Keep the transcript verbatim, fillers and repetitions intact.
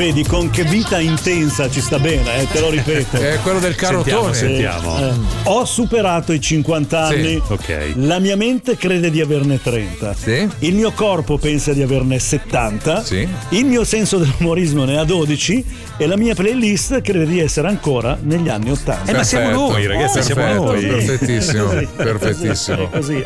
Vedi con che vita intensa ci sta bene, eh, te lo ripeto. È quello del carotone. Sentiamo, sentiamo. Eh, ho superato i cinquanta anni. Sì. Ok. La mia mente crede di averne trenta. Sì. Il mio corpo pensa di averne settanta. Sì. Il mio senso dell'umorismo ne ha dodici. E la mia playlist crede di essere ancora negli anni ottanta. Eh, ma siamo Perfetto. noi, ragazzi, siamo Perfetto, noi. perfettissimo, È così, perfettissimo. è così.